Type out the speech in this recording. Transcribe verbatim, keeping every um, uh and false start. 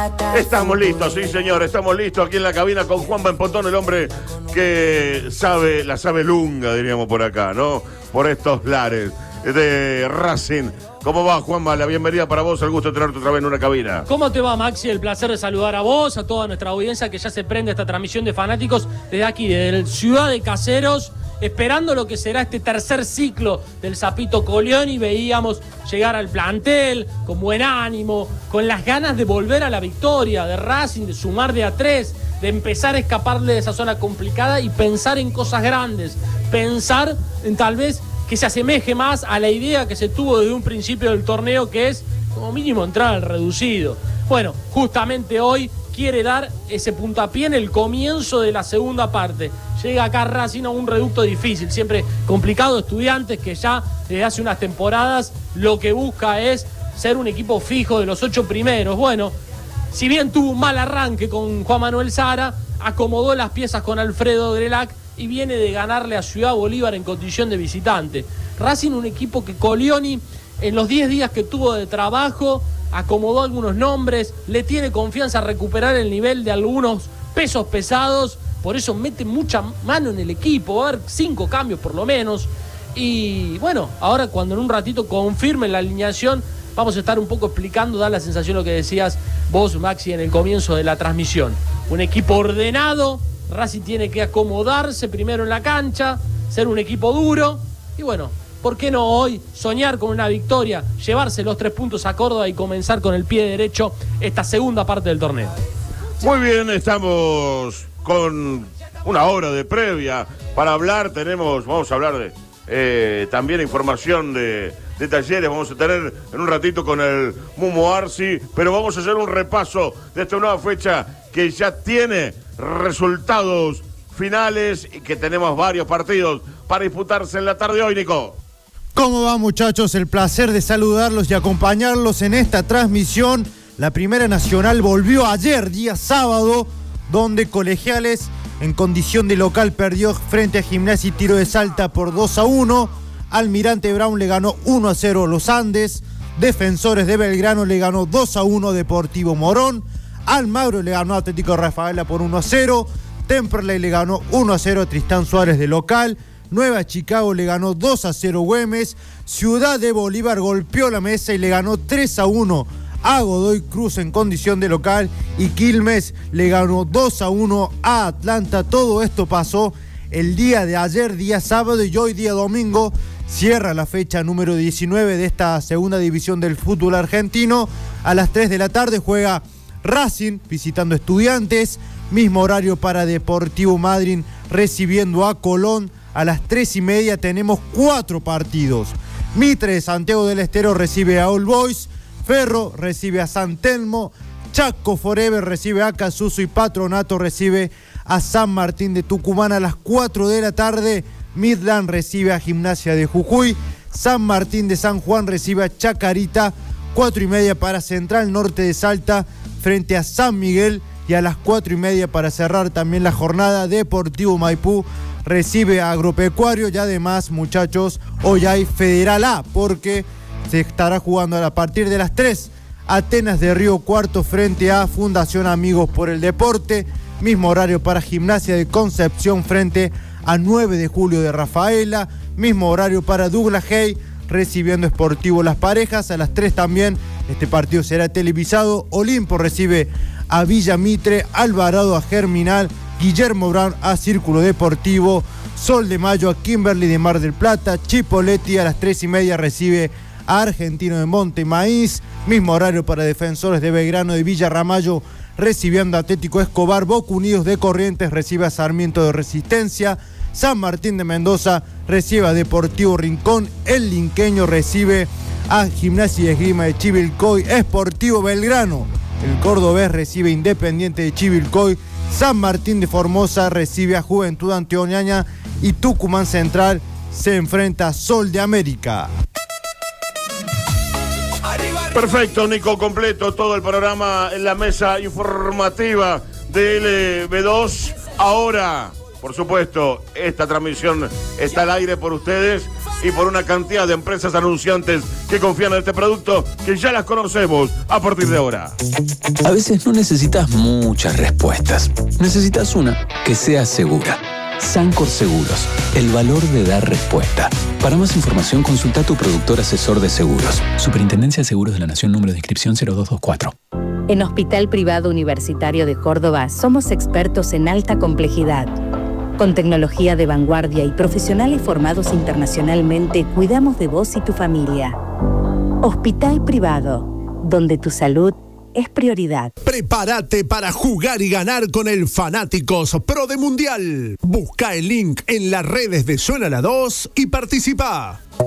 Estamos listos, sí señor, estamos listos aquí en la cabina con Juan Benpontón, el hombre que sabe, la sabe lunga, diríamos por acá, ¿no? Por estos lares de Racing. ¿Cómo va, Juanma? La bienvenida para vos, el gusto de tenerte otra vez en una cabina. ¿Cómo te va, Maxi? El placer de saludar a vos, a toda nuestra audiencia que ya se prende esta transmisión de fanáticos desde aquí, desde Ciudad de Caseros, esperando lo que será este tercer ciclo del Sapito Colioni. Veíamos llegar al plantel con buen ánimo, con las ganas de volver a la victoria, de Racing, de sumar de a tres, de empezar a escaparle de esa zona complicada y pensar en cosas grandes, pensar en tal vez que se asemeje más a la idea que se tuvo desde un principio del torneo, que es como mínimo entrar al reducido. Bueno, justamente hoy quiere dar ese puntapié en el comienzo de la segunda parte. Llega acá Racing a un reducto difícil, siempre complicado. Estudiantes que ya desde hace unas temporadas lo que busca es ser un equipo fijo de los ocho primeros. Bueno, si bien tuvo un mal arranque con Juan Manuel Sara, acomodó las piezas con Alfredo Grelac y viene de ganarle a Ciudad Bolívar en condición de visitante. Racing, un equipo que Colioni, en los diez días que tuvo de trabajo, acomodó algunos nombres, le tiene confianza a recuperar el nivel de algunos pesos pesados, por eso mete mucha mano en el equipo, va a haber cinco cambios por lo menos. Y bueno, ahora cuando en un ratito confirmen la alineación, vamos a estar un poco explicando, da la sensación lo que decías vos, Maxi, en el comienzo de la transmisión. Un equipo ordenado, Racing tiene que acomodarse primero en la cancha, ser un equipo duro y bueno, ¿por qué no hoy soñar con una victoria, llevarse los tres puntos a Córdoba y comenzar con el pie derecho esta segunda parte del torneo? Muy bien, estamos con una hora de previa para hablar, tenemos, vamos a hablar de eh, también información de, de talleres, vamos a tener en un ratito con el Mumo Arsi, pero vamos a hacer un repaso de esta nueva fecha que ya tiene resultados finales y que tenemos varios partidos para disputarse en la tarde hoy, Nico. ¿Cómo va, muchachos? El placer de saludarlos y acompañarlos en esta transmisión. La Primera Nacional volvió ayer, día sábado, donde Colegiales, en condición de local, perdió frente a Gimnasia y Tiro de Salta por dos a uno. Almirante Brown le ganó uno a cero a Los Andes. Defensores de Belgrano le ganó dos a uno Deportivo Morón. Almagro le ganó a Atlético Rafaela por uno a cero. Temperley le ganó uno a cero a Tristán Suárez de local. Nueva Chicago le ganó dos a cero Güemes. Ciudad de Bolívar golpeó la mesa y le ganó tres a uno a Godoy Cruz en condición de local. Y Quilmes le ganó dos a uno a Atlanta. Todo esto pasó el día de ayer, día sábado, y hoy día domingo cierra la fecha número diecinueve de esta segunda división del fútbol argentino. A las tres de la tarde juega Racing visitando Estudiantes, mismo horario para Deportivo Madryn recibiendo a Colón. A las tres y media tenemos cuatro partidos. Mitre de Santiago del Estero recibe a All Boys, Ferro recibe a San Telmo, Chaco Forever recibe a Casuso y Patronato recibe a San Martín de Tucumán. A las cuatro de la tarde Midland recibe a Gimnasia de Jujuy, San Martín de San Juan recibe a Chacarita, cuatro y media para Central Norte de Salta frente a San Miguel, y a las cuatro y media para cerrar también la jornada Deportivo Maipú recibe a Agropecuario. Y además, muchachos, hoy hay Federal A porque se estará jugando a partir de las tres Atenas de Río Cuarto frente a Fundación Amigos por el Deporte, mismo horario para Gimnasia de Concepción frente a nueve de julio de Rafaela, mismo horario para Douglas Hay recibiendo Sportivo Las Parejas. A las tres también este partido será televisado. Olimpo recibe a Villa Mitre, Alvarado a Germinal, Guillermo Brown a Círculo Deportivo, Sol de Mayo a Kimberly de Mar del Plata, Chipolletti a las tres y media recibe a Argentino de Monte Maíz, mismo horario para Defensores de Belgrano de Villa Ramallo recibiendo a Atlético Escobar, Boca Unidos de Corrientes recibe a Sarmiento de Resistencia, San Martín de Mendoza recibe a Deportivo Rincón, el Linqueño recibe a Gimnasia y Esgrima de Chivilcoy, Sportivo Belgrano, el cordobés recibe Independiente de Chivilcoy, San Martín de Formosa recibe a Juventud Antioqueña y Tucumán Central se enfrenta a Sol de América. Perfecto, Nico, completo todo el programa en la mesa informativa de L B dos. Ahora por supuesto, esta transmisión está al aire por ustedes y por una cantidad de empresas anunciantes que confían en este producto, que ya las conocemos a partir de ahora. A veces no necesitas muchas respuestas. Necesitas una que sea segura. Sancor Seguros, el valor de dar respuesta. Para más información, consulta a tu productor asesor de seguros. Superintendencia de Seguros de la Nación, número de inscripción cero dos dos cuatro. En Hospital Privado Universitario de Córdoba somos expertos en alta complejidad. Con tecnología de vanguardia y profesionales formados internacionalmente, cuidamos de vos y tu familia. Hospital Privado, donde tu salud es prioridad. Prepárate para jugar y ganar con el Fanáticos Pro de Mundial. Busca el link en las redes de Suena la dos y participa.